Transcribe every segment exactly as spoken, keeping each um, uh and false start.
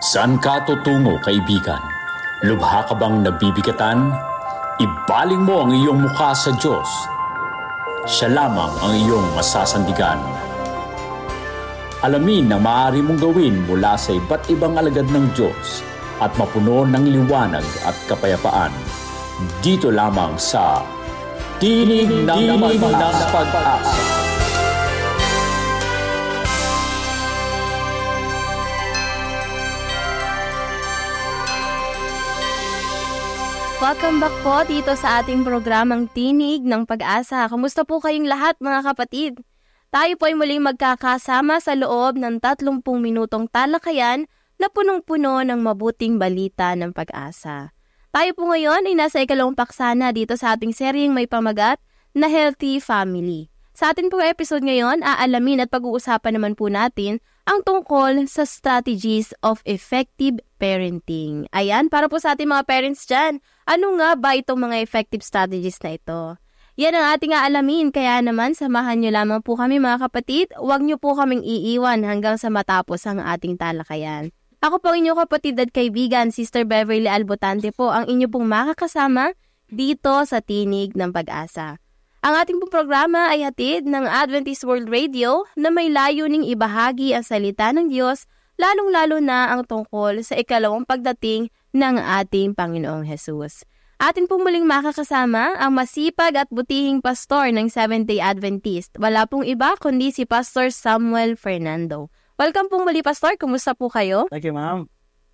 Saan ka tutungo, kaibigan? Lubha ka bang nabibigatan? Ibaling mo ang iyong mukha sa Diyos. Siya lamang ang iyong masasandigan. Alamin ang maaari mong gawin mula sa iba't ibang alagad ng Diyos at mapuno ng liwanag at kapayapaan. Dito lamang sa Tinig ng Pag-asa. Welcome back po dito sa ating programang Tinig ng Pag-asa. Kamusta po kayong lahat, mga kapatid? Tayo po ay muling magkakasama sa loob ng tatlumpung minutong talakayan na punong-puno ng mabuting balita ng pag-asa. Tayo po ngayon ay nasa ikalawang paksana dito sa ating seryeng may pamagat na Healthy Family. Sa ating pong episode ngayon, aalamin at pag-uusapan naman po natin ang tungkol sa strategies of effective parenting. Ayan, para po sa ating mga parents dyan, ano nga ba itong mga effective strategies na ito? Yan ang ating aalamin, kaya naman samahan nyo lamang po kami mga kapatid. Huwag nyo po kaming iiwan hanggang sa matapos ang ating talakayan. Ako po ang inyong kapatid at kaibigan, Sister Beverly Albotante po, ang inyo pong makakasama dito sa Tinig ng Pag-asa. Ang ating pong programa ay hatid ng Adventist World Radio na may layuning ibahagi ang salita ng Diyos, lalong-lalo na ang tungkol sa ikalawang pagdating ng ating Panginoong Hesus. Atin pong muling makakasama ang masipag at butihing pastor ng Seventh-day Adventist. Wala pong iba kundi si Pastor Samuel Fernando. Welcome pong muli, Pastor. Kumusta po kayo? Thank you, ma'am.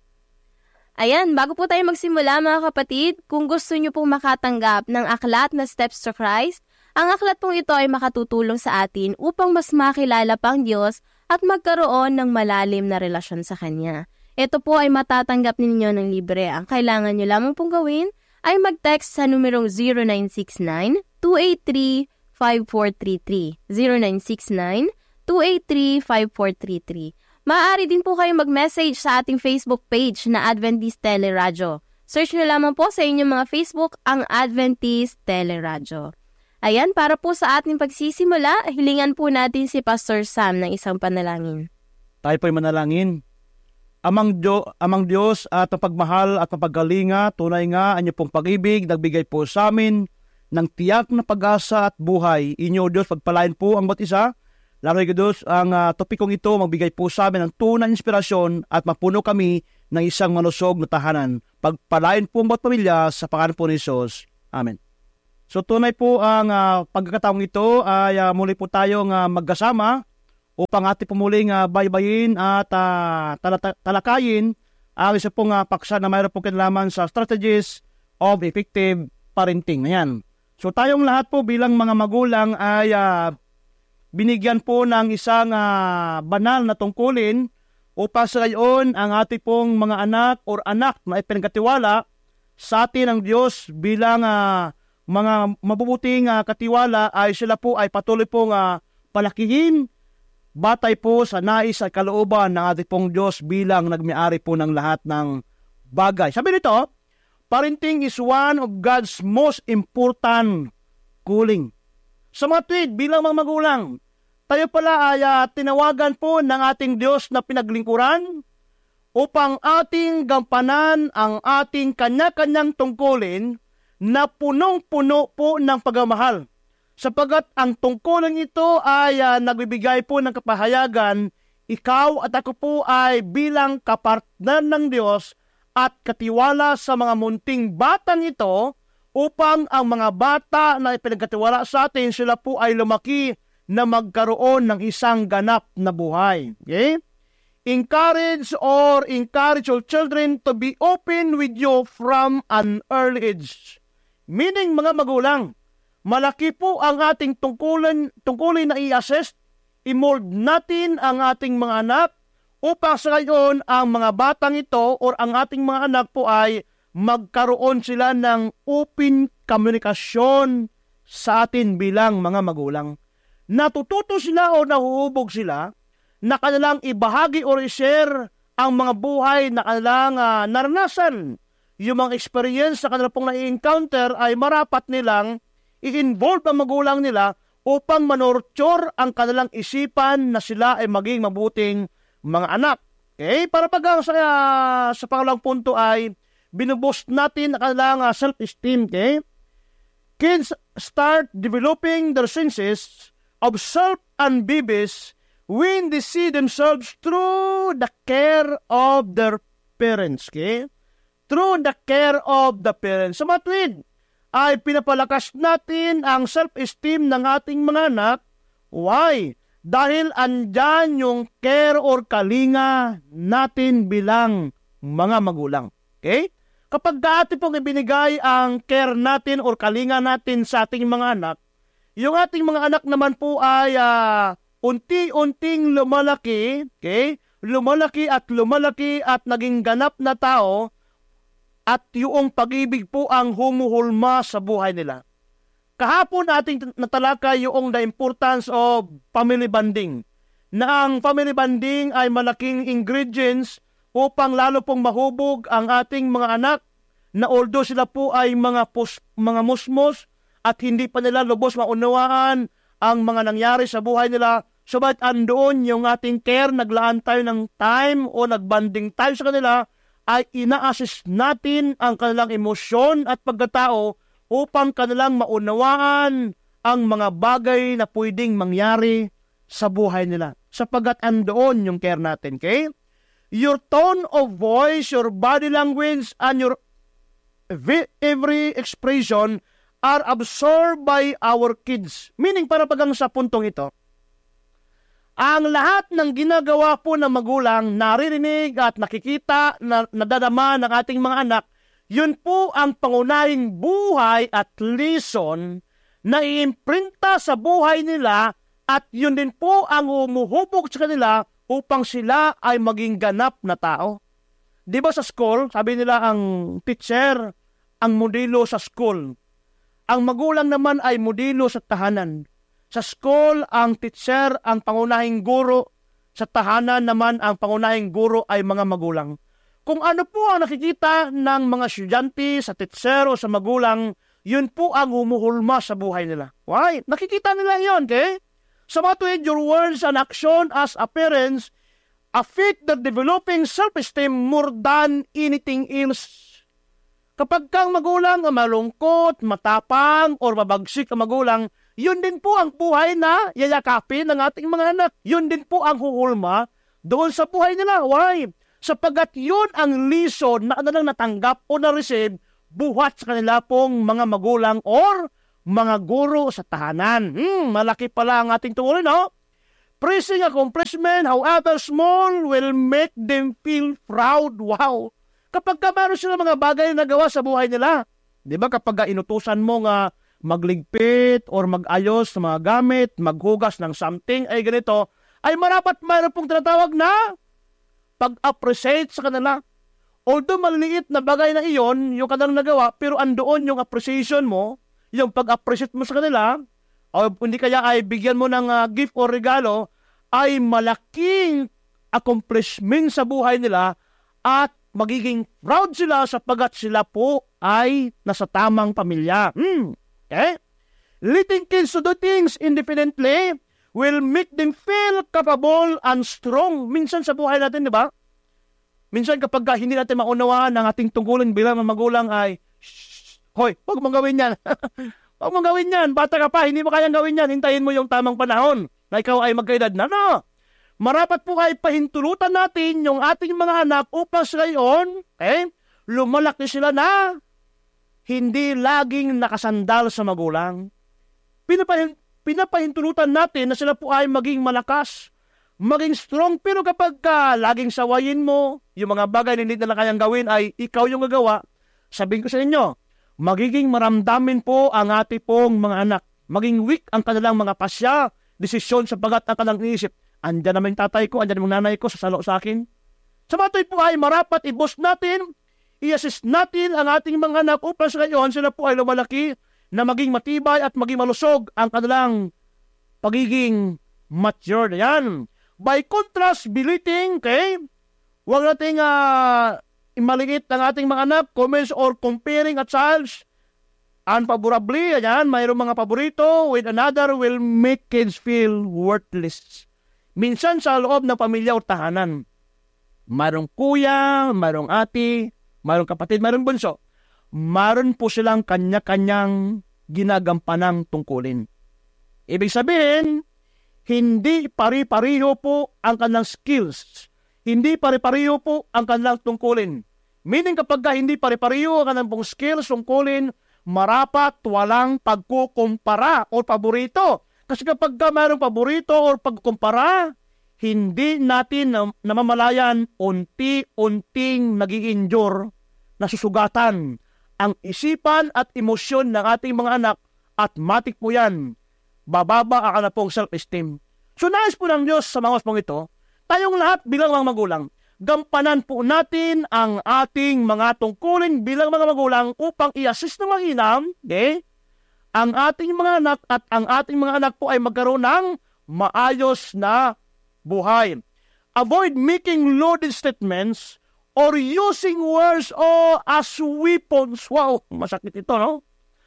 Ayan, bago po tayo magsimula mga kapatid, kung gusto nyo pong makatanggap ng aklat na Steps to Christ, ang aklat pong ito ay makatutulong sa atin upang mas makilala pang Diyos at magkaroon ng malalim na relasyon sa Kanya. Ito po ay matatanggap ninyo ng libre. Ang kailangan nyo lamang pong gawin ay mag-text sa numerong zero nine six nine, two eight three, five four three three. zero nine six nine, two eight three, five four three three. Maaari din po kayong mag-message sa ating Facebook page na Adventist Teleradyo. Search nyo lamang po sa inyong mga Facebook ang Adventist Teleradyo. Ayan, para po sa ating pagsisimula, hilingan po natin si Pastor Sam ng isang panalangin. Tayo po'y manalangin. Amang, Dio, amang Diyos at ang pagmahal at ang paggalinga, tunay nga ang pong pag-ibig, nagbigay po sa amin ng tiyak na pag-asa at buhay. Inyo, Diyos, pagpalain po ang bawat isa. Lalo yung Diyos, ang uh, topikong ito, magbigay po sa amin ng tunay na inspirasyon at mapuno kami ng isang manusog na tahanan. Pagpalain po ang bawat pamilya sa pangalan po ni Jesus. Amen. So tunay po ang uh, pagkakataong ito ay uh, muli po tayong uh, magkasama upang ating pumuling uh, baybayin at uh, talata- talakayin ang isa pong uh, paksa na mayroon po kinalaman sa strategies of effective parenting. Ayan. So tayong lahat po bilang mga magulang ay uh, binigyan po ng isang uh, banal na tungkulin upang sa gayon ang ating pong mga anak or anak na ipinagkatiwala sa atin ng Diyos bilang uh, mga mabubuting uh, katiwala ay sila po ay patuloy pong uh, palakihin batay po sa nais at kalooban ng ating pong Diyos bilang nagmi-ari po ng lahat ng bagay. Sabi nito, parenting is one of God's most important calling. Sa mga tweet, bilang mga magulang, tayo pala ay uh, tinawagan po ng ating Diyos na pinaglingkuran upang ating gampanan ang ating kanya-kanyang tungkulin na punong-puno po ng pagmamahal. Sapagat ang tungkulin ito ay uh, nagbibigay po ng kapahayagan, ikaw at ako po ay bilang kapartner ng Diyos at katiwala sa mga munting batang ito upang ang mga bata na ipinagkatiwala sa atin, sila po ay lumaki na magkaroon ng isang ganap na buhay. Okay? Encourage or encourage your children to be open with you from an early age. Meaning, mga magulang, malaki po ang ating tungkulin, tungkulin na i-assess, i-mold natin ang ating mga anak upang sa ngayon ang mga batang ito or ang ating mga anak po ay magkaroon sila ng open komunikasyon sa atin bilang mga magulang. Natututo sila o nahuhubog sila na kanilang ibahagi o i-share ang mga buhay na kanilang uh, naranasan. Yung mga experience na kanila pong na-encounter ay marapat nilang i-involve ang magulang nila upang manurture ang kanilang isipan na sila ay maging mabuting mga anak. Okay? Para pag sa, uh, sa pangalawang punto ay binuboost natin ang kanilang uh, self-esteem. Okay? Kids start developing their senses of self and babies when they see themselves through the care of their parents. Okay? Through the care of the parents. Sa mga tuwid, ay pinapalakas natin ang self-esteem ng ating mga anak. Why? Dahil andyan yung care or kalinga natin bilang mga magulang. Okay? Kapag atin pong ibinigay ang care natin or kalinga natin sa ating mga anak, yung ating mga anak naman po ay uh, unti-unting lumalaki, okay? Lumalaki at lumalaki at naging ganap na tao, at yung pag-ibig po ang humuhulma sa buhay nila. Kahapon ating natalakay yung the importance of family bonding, na ang family bonding ay malaking ingredients upang lalo pong mahubog ang ating mga anak, na although sila po ay mga, pus, mga musmos at hindi pa nila lubos maunawaan ang mga nangyari sa buhay nila, subalit andoon yung ating care, naglaan tayo ng time o nagbanding tayo sa kanila, ay ina-assist natin ang kanilang emosyon at pagkatao upang kanilang maunawaan ang mga bagay na pwedeng mangyari sa buhay nila. Sapagat andoon yung care natin, okay? Your tone of voice, your body language, and your every expression are absorbed by our kids. Meaning, para pagang sa puntong ito, ang lahat ng ginagawa po ng magulang, naririnig at nakikita, na, nadadama ng ating mga anak, yun po ang pangunahing buhay at lesson na iimprinta sa buhay nila, at yun din po ang umuhubog sa kanila upang sila ay maging ganap na tao. Di ba sa school, sabi nila ang teacher, ang modelo sa school. Ang magulang naman ay modelo sa tahanan. Sa school, ang teacher, ang pangunahing guro. Sa tahanan naman, ang pangunahing guro ay mga magulang. Kung ano po ang nakikita ng mga estudyante sa teacher o sa magulang, yun po ang humuhulma sa buhay nila. Why? Nakikita nila yun, okay? Sa mga tuwid, your words and action as a parents affect the developing self-esteem more than anything else. Kapag kang magulang malungkot, matapang, or mabagsik ang magulang, yun din po ang buhay na yayakapin ng ating mga anak. Yun din po ang huhulma doon sa buhay nila. Why? Sapagat yun ang lesson na kanilang natanggap o na-receive buhat sa kanila pong mga magulang or mga guro sa tahanan. Hmm, malaki pala ang ating tungkulin, no? Praising accomplishment, however small, will make them feel proud. Wow! Kapag ka meron sila mga bagay na nagawa sa buhay nila, di ba kapag inutusan mo nga magligpit or mag-ayos ng mga gamit, maghugas ng something, ay ganito, ay marapat mayroon pong tinatawag na pag-appreciate sa kanila. Although maliliit na bagay na iyon, yung kanilang nagawa, pero andoon yung appreciation mo, yung pag-appreciate mo sa kanila, o hindi kaya ay bigyan mo ng uh, gift o regalo, ay malaking accomplishment sa buhay nila at magiging proud sila sapagat sila po ay nasa tamang pamilya. Hmm. Okay? Letting kids to do things independently will make them feel capable and strong. Minsan sa buhay natin, di ba? Minsan kapag hindi natin maunawaan ang ating tungkulin bilang mga magulang ay, shh, hoy, huwag mong gawin yan. Huwag mong gawin yan. Bata ka pa, hindi mo kayang gawin yan. Hintayin mo yung tamang panahon na ikaw ay magkaedad na. No? Marapat po ay pahintulutan natin yung ating mga anak upang sila yun, okay? Lumalaki sila na hindi laging nakasandal sa magulang. Pinapahin, pinapahintulutan natin na sila po ay maging malakas, maging strong, pero kapag ka laging sawayin mo, yung mga bagay na hindi nila kayang gawin ay ikaw yung gagawa, sabihin ko sa inyo, magiging maramdamin po ang ating pong mga anak. Maging weak ang kanilang mga pasya, desisyon sapagat ang kanilang iisip. Andyan naman yung tatay ko, andyan naman nanay ko, sasalo sa akin. Sa mga po ay marapat i-boost natin, i-assist natin ang ating mga anak upang sa ngayon sila po ay lumalaki na maging matibay at maging malusog ang kanilang pagiging mature. Yan. By contrast, belittling, okay? Huwag nating uh, imaliit ang ating mga anak, comments or comparing a child unfavorably. Yan, mayroong mga paborito with another will make kids feel worthless. Minsan sa loob ng pamilya o tahanan, mayroong kuya, mayroong ate, mayroong kapatid, mayroong bunso. Mayroon po silang kanya-kanyang ginagampanang tungkulin. Ibig sabihin, hindi pari-pariho po ang kanilang skills. Hindi pari-pariho po ang kanilang tungkulin. Meaning kapag ka hindi pari-pariho ang kanilang pong skills, tungkulin, marapat walang pagkukumpara o paborito. Kasi kapag ka mayroong paborito o pagkukumpara, hindi natin na, namamalayan unti-unting nag-i-injure, nasusugatan ang isipan at emosyon ng ating mga anak at matik po yan. Bababa ang na pong self-esteem. So nais po ng Diyos sa mga ospong ito, tayong lahat bilang mga magulang, gampanan po natin ang ating mga tungkulin bilang mga magulang upang i-assist ng maginam, okay? Ang ating mga anak at ang ating mga anak po ay magkaroon ng maayos na buhay. Avoid making loaded statements or using words oh, as weapons. Wow, masakit ito, no?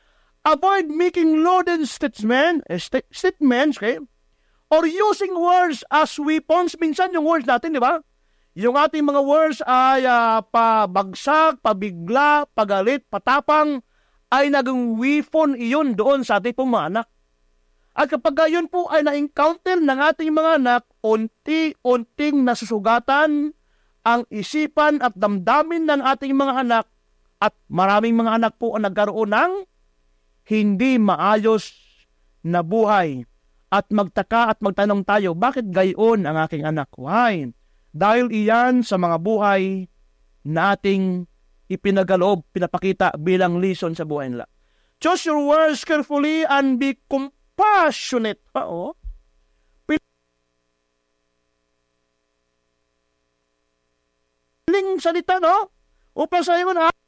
Avoid making loaded statement, eh, st- statements, okay? Or using words as weapons. Minsan yung words natin, di ba? Yung ating mga words ay uh, pabagsak, pabigla, pagalit, patapang, ay naging weapon iyon doon sa ating pong mga anak. At kapag yun po ay na-encounter ng ating mga anak, unti-unting nasusugatan ang isipan at damdamin ng ating mga anak at maraming mga anak po ang nagkaroon ng hindi maayos na buhay. At magtaka at magtanong tayo, bakit gayon ang aking anak? Why? Dahil iyan sa mga buhay na ating ipinagaloob, pinapakita bilang lesson sa buhay nila. Choose your words carefully and be compassionate. Oo. Piling salita, no? Upang sa inyo na